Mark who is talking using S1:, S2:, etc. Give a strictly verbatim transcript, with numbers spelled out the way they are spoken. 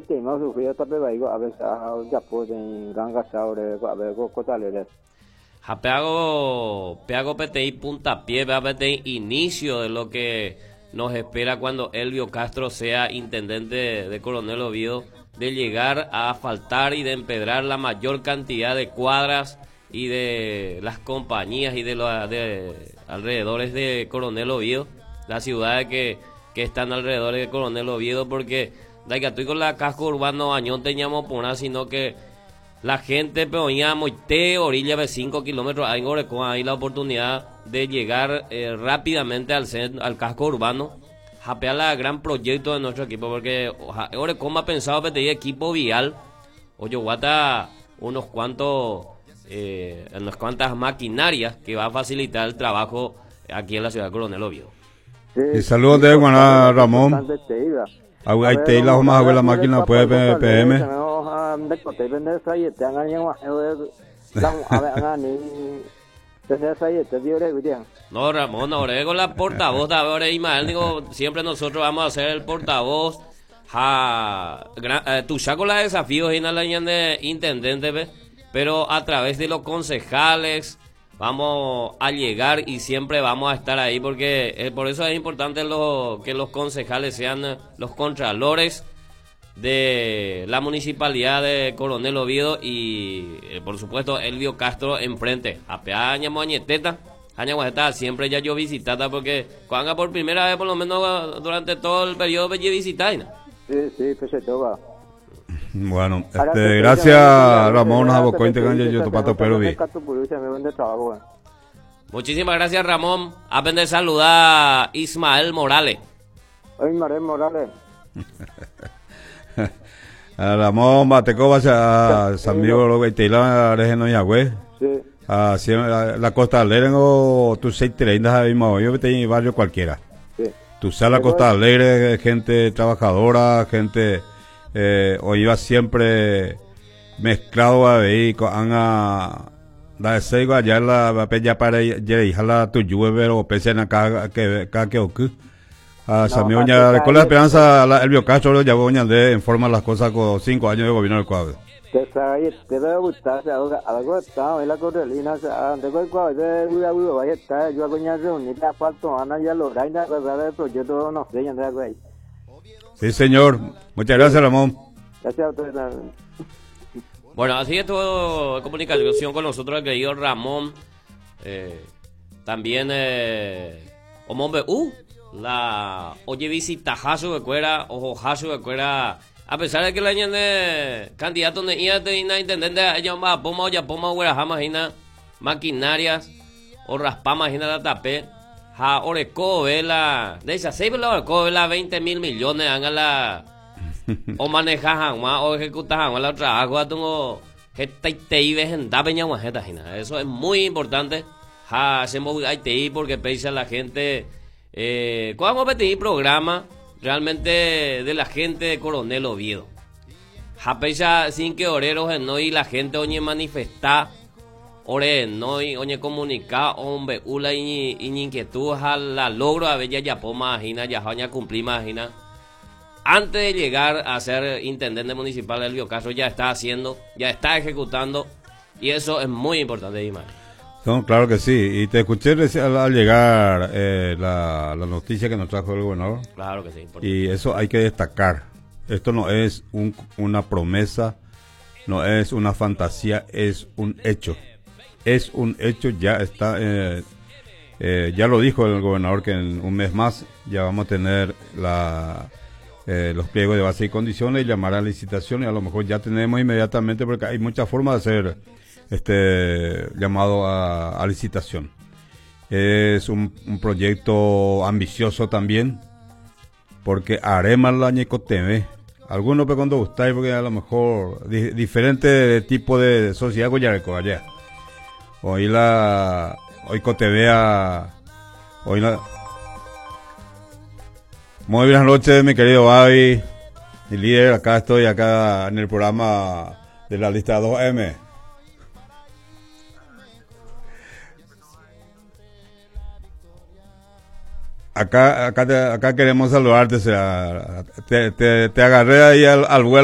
S1: te no su fue tape baigo a ver ya pueden ganga saure a ver cosa le
S2: Japeago, Peago P T I puntapié, P T I inicio de lo que nos espera cuando Elvio Castro sea intendente de, de Coronel Oviedo, de llegar a asfaltar y de empedrar la mayor cantidad de cuadras y de las compañías y de los de alrededores de Coronel Oviedo, las ciudades que, que están alrededor de Coronel Oviedo, porque da que estoy con la casco urbano añón teníamos por nada, sino que la gente peoníamos te orilla de cinco kilómetros ahí hay la oportunidad de llegar eh, rápidamente al centro, al casco urbano, japear la gran proyecto de nuestro equipo, porque ahora como ha pensado que tenía equipo vial, oye guata unos cuantos eh, unas cuantas maquinarias que va a facilitar el trabajo aquí en la ciudad de Coronel Oviedo.
S3: Sí, y saludos de Guaná, Ramón. Ahí te la vamos a ver la máquina pues P M.
S2: No, Ramón, ahora con la portavoz, ahora Ismael, digo, siempre nosotros vamos a ser el portavoz. Ja, eh, tu saco los desafíos en la línea de intendente, ¿ve? Pero a través de los concejales vamos a llegar y siempre vamos a estar ahí, porque eh, por eso es importante lo, que los concejales sean eh, los contralores de la municipalidad de Coronel Oviedo y eh, por supuesto Elvio Castro enfrente a Peaña Moñeteta Aña siempre ya yo visitata, porque cuando por primera vez por lo menos durante todo el periodo me visitáis.
S1: Sí, sí, pues se toca.
S3: Bueno, este, gracias Ramón, a vos integrante yo topato pero vi.
S2: Muchísimas gracias Ramón. Aprende a saludar a Ismael Morales.
S1: Ismael Morales.
S3: Ramón Bateco vas a San Miguel lo que te la regional Yagüe.
S1: Sí.
S3: Ah, la, la Costa Alegre o tu seis treinta mismo yo te en barrio cualquiera.
S1: Sí.
S3: Tu sala Costa Alegre, gente trabajadora, gente eh, o iba siempre mezclado a ver con a la seigo allá la ya para ya la tu llueve o pese en acá que acá que ocu a Samio ya con la esperanza el Elvio Castro ya voña de en forma las cosas con cinco años de gobierno del cuadro.
S1: Te sabe, te debe gustar, algo está, en la correlina, de cual cual, de una vida, vaya está, yo hago ya reunir la falta, Ana ya lo traen, la verdad, el proyecto no sé, ya anda güey.
S3: Sí, señor, muchas gracias, Ramón.
S1: Gracias a ustedes.
S2: Bueno, así estuvo comunicación con nosotros el querido Ramón, eh, también, eh, Omombe, uh, la, oye, visita Jasu de Cuera, ojo, Jasu de Cuera. A pesar de que la año de candidato de I A T I intendente ella va a poma o ya poma o imagina maquinarias o raspa imagina la tapé ja oreco vela de esa seis vela oreco vela veinte mil millones hagan la o maneja o ejecuta la trabajo tengo que te iba en da peña guajeta eso es muy importante ja hacemos I T I porque pese a la gente eh cuando pedir programa realmente de la gente de Coronel Oviedo. Japeisa sin que oreros en no y la gente oñe manifestar, ore no y oñe comunicar, hombre, ula y inquietud a la logro a ver ya ya po imagina, ya oña cumplir imagina. Antes de llegar a ser intendente municipal del Elvio Castro ya está haciendo, ya está ejecutando y eso es muy importante, Imán.
S3: No, claro que sí. Y te escuché al, al llegar eh, la, la noticia que nos trajo el gobernador.
S2: Claro que sí.
S3: Y eso hay que destacar. Esto no es un, una promesa, no es una fantasía, es un hecho. Es un hecho, ya está, eh, eh, ya lo dijo el gobernador que en un mes más ya vamos a tener la, eh, los pliegos de base y condiciones y llamar a licitación y a lo mejor ya tenemos inmediatamente porque hay muchas formas de hacer este llamado a, a licitación. Es un, un proyecto ambicioso también porque haremos la ñecoteme algunos pues cuando gustáis porque a lo mejor di, diferente tipo de sociedad goyareco allá hoy la hoy cotevea hoy la muy buenas noches mi querido Babi mi líder, acá estoy acá en el programa de la lista dos eme. Acá, acá, te, acá queremos saludarte, o sea, te, te, te agarré ahí al, al vuelo.